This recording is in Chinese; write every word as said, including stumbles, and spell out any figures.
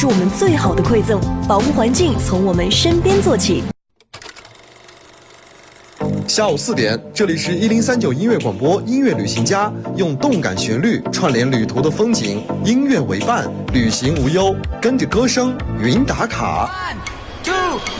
是我们最好的馈赠。保护环境，从我们身边做起。 下午四点，这里是一零三九音乐广播，音乐旅行家用动感旋律串联旅途的风景，音乐为伴，旅行无忧，跟着歌声云打卡。